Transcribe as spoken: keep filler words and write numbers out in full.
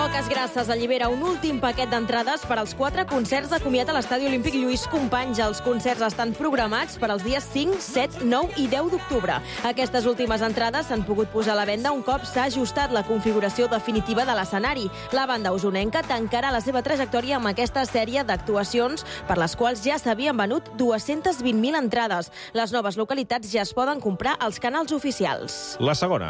Oques Grasses allibera un últim paquet d'entrades per als quatre concerts de comiat a l'Estadi Olímpic Lluís Companys. Els concerts estan programats per als dies cinc, set, nou i deu d'octubre. Aquestes últimes entrades s'han pogut posar a la venda un cop s'ha ajustat la configuració definitiva de l'escenari. La banda usonenca tancarà la seva trajectòria amb aquesta sèrie d'actuacions per les quals ja s'havien venut dues-centes vint mil entrades. Les noves localitats ja es poden comprar als canals oficials. La segona.